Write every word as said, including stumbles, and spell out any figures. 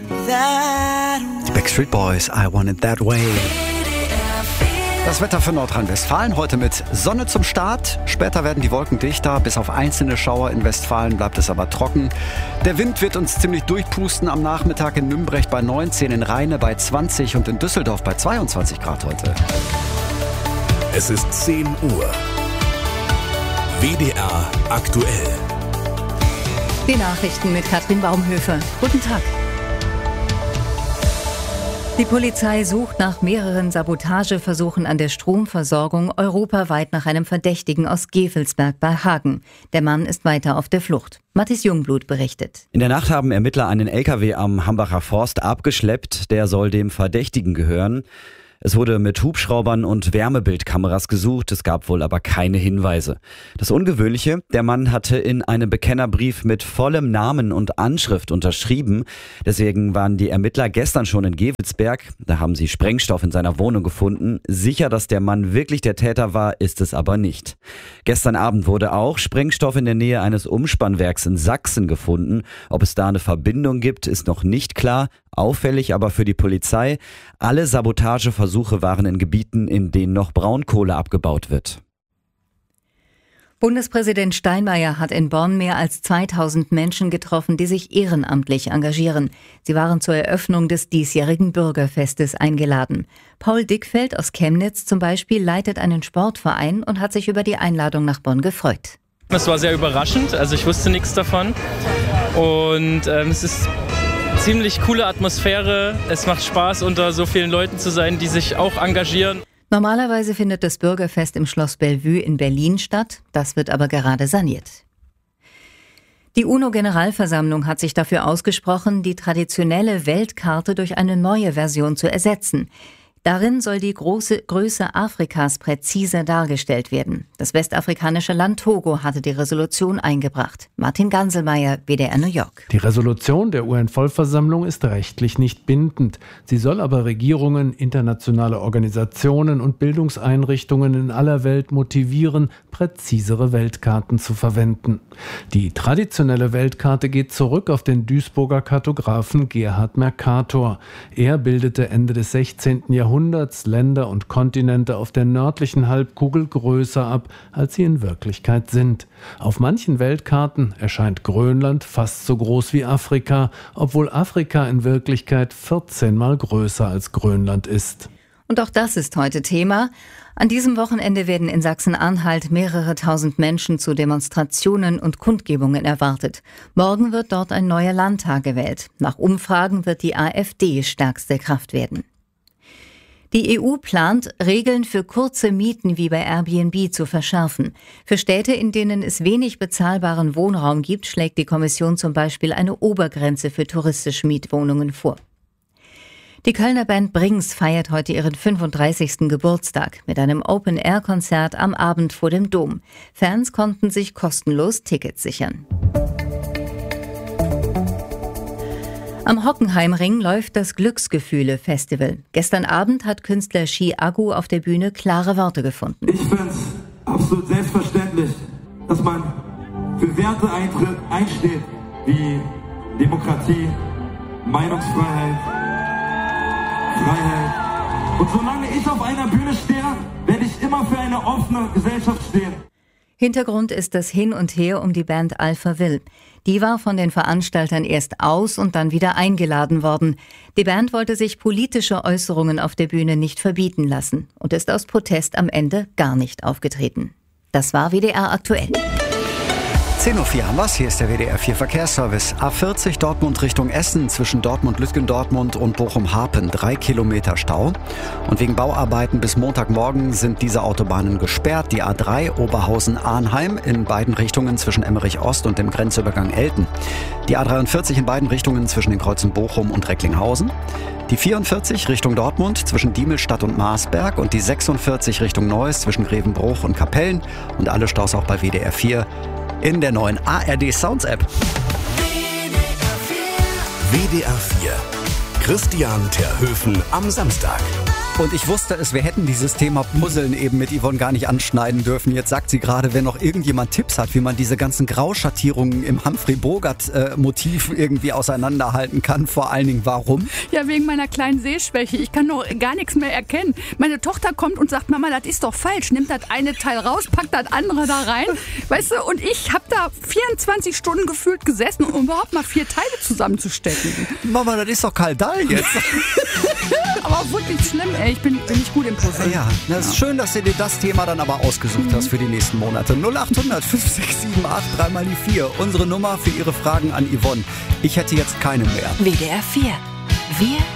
Die Backstreet Boys, I Want It That Way. Das Wetter für Nordrhein-Westfalen heute mit Sonne zum Start. Später werden die Wolken dichter. Bis auf einzelne Schauer in Westfalen bleibt es aber trocken. Der Wind wird uns ziemlich durchpusten. Am Nachmittag in Nümbrecht bei neunzehn, in Rheine bei zwanzig und in Düsseldorf bei zweiundzwanzig Grad heute. Es ist zehn Uhr. W D R aktuell. Die Nachrichten mit Katrin Baumhöfer. Guten Tag. Die Polizei sucht nach mehreren Sabotageversuchen an der Stromversorgung europaweit nach einem Verdächtigen aus Gevelsberg bei Hagen. Der Mann ist weiter auf der Flucht. Mathis Jungblut berichtet. In der Nacht haben Ermittler einen L K W am Hambacher Forst abgeschleppt. Der soll dem Verdächtigen gehören. Es wurde mit Hubschraubern und Wärmebildkameras gesucht, es gab wohl aber keine Hinweise. Das Ungewöhnliche, der Mann hatte in einem Bekennerbrief mit vollem Namen und Anschrift unterschrieben. Deswegen waren die Ermittler gestern schon in Gevelsberg. Da haben sie Sprengstoff in seiner Wohnung gefunden. Sicher, dass der Mann wirklich der Täter war, ist es aber nicht. Gestern Abend wurde auch Sprengstoff in der Nähe eines Umspannwerks in Sachsen gefunden. Ob es da eine Verbindung gibt, ist noch nicht klar. Auffällig aber für die Polizei, alle Sabotageversuche waren in Gebieten, in denen noch Braunkohle abgebaut wird. Bundespräsident Steinmeier hat in Bonn mehr als zweitausend Menschen getroffen, die sich ehrenamtlich engagieren. Sie waren zur Eröffnung des diesjährigen Bürgerfestes eingeladen. Paul Dickfeld aus Chemnitz zum Beispiel leitet einen Sportverein und hat sich über die Einladung nach Bonn gefreut. Es war sehr überraschend, also ich wusste nichts davon und ähm, es ist ziemlich coole Atmosphäre. Es macht Spaß, unter so vielen Leuten zu sein, die sich auch engagieren. Normalerweise findet das Bürgerfest im Schloss Bellevue in Berlin statt. Das wird aber gerade saniert. Die UNO-Generalversammlung hat sich dafür ausgesprochen, die traditionelle Weltkarte durch eine neue Version zu ersetzen. Darin soll die große Größe Afrikas präziser dargestellt werden. Das westafrikanische Land Togo hatte die Resolution eingebracht. Martin Ganselmeier, W D R New York. Die Resolution der U N-Vollversammlung ist rechtlich nicht bindend. Sie soll aber Regierungen, internationale Organisationen und Bildungseinrichtungen in aller Welt motivieren, präzisere Weltkarten zu verwenden. Die traditionelle Weltkarte geht zurück auf den Duisburger Kartografen Gerhard Mercator. Er bildete Ende des sechzehnten Jahrhunderts Länder und Kontinente auf der nördlichen Halbkugel größer ab, als sie in Wirklichkeit sind. Auf manchen Weltkarten erscheint Grönland fast so groß wie Afrika, obwohl Afrika in Wirklichkeit vierzehn Mal größer als Grönland ist. Und auch das ist heute Thema. An diesem Wochenende werden in Sachsen-Anhalt mehrere tausend Menschen zu Demonstrationen und Kundgebungen erwartet. Morgen wird dort ein neuer Landtag gewählt. Nach Umfragen wird die AfD stärkste Kraft werden. Die E U plant, Regeln für kurze Mieten wie bei Airbnb zu verschärfen. Für Städte, in denen es wenig bezahlbaren Wohnraum gibt, schlägt die Kommission zum Beispiel eine Obergrenze für touristische Mietwohnungen vor. Die Kölner Band Brings feiert heute ihren fünfunddreißigsten Geburtstag mit einem Open-Air-Konzert am Abend vor dem Dom. Fans konnten sich kostenlos Tickets sichern. Am Hockenheimring läuft das Glücksgefühle-Festival. Gestern Abend hat Künstler Shi Agu auf der Bühne klare Worte gefunden. Ich finde es absolut selbstverständlich, dass man für Werte eintritt, einsteht, wie Demokratie, Meinungsfreiheit, Freiheit. Und solange ich auf einer Bühne stehe, werde ich immer für eine offene Gesellschaft stehen. Hintergrund ist das Hin und Her um die Band Alpha Will. Die war von den Veranstaltern erst aus und dann wieder eingeladen worden. Die Band wollte sich politische Äußerungen auf der Bühne nicht verbieten lassen und ist aus Protest am Ende gar nicht aufgetreten. Das war W D R aktuell. zehn Uhr vier haben wir's. Hier ist der W D R vier Verkehrsservice. A vierzig Dortmund Richtung Essen zwischen Dortmund-Lütgendortmund und Bochum-Harpen. Drei Kilometer Stau. Und wegen Bauarbeiten bis Montagmorgen sind diese Autobahnen gesperrt. Die A drei Oberhausen-Arnheim in beiden Richtungen zwischen Emmerich-Ost und dem Grenzübergang Elten. Die A dreiundvierzig in beiden Richtungen zwischen den Kreuzen Bochum und Recklinghausen. Die vierundvierzig Richtung Dortmund zwischen Diemelstadt und Marsberg und die sechsundvierzig Richtung Neuss zwischen Grevenbruch und Kapellen. Und alle Staus auch bei W D R vier. In der neuen A R D Sounds App. W D R vier. Christian Terhöfen am Samstag. Und ich wusste es, wir hätten dieses Thema Puzzeln eben mit Yvonne gar nicht anschneiden dürfen. Jetzt sagt sie gerade, wenn noch irgendjemand Tipps hat, wie man diese ganzen Grauschattierungen im Humphrey-Bogart-Motiv irgendwie auseinanderhalten kann. Vor allen Dingen, warum? Ja, wegen meiner kleinen Sehschwäche. Ich kann noch gar nichts mehr erkennen. Meine Tochter kommt und sagt, Mama, das ist doch falsch. Nimmt das eine Teil raus, packt das andere da rein. Weißt du, und ich habe da vierundzwanzig Stunden gefühlt gesessen, um überhaupt mal vier Teile zusammenzustecken. Mama, das ist doch Kaldall jetzt. Aber auch wirklich schlimm, ey. Ich bin, bin nicht gut im Puzzeln. Ja, das ist schön, dass du dir das Thema dann aber ausgesucht hast für die nächsten Monate. null acht hundert fünf sechs sieben acht drei mal die vier. Unsere Nummer für Ihre Fragen an Yvonne. Ich hätte jetzt keine mehr. W D R vier. Wir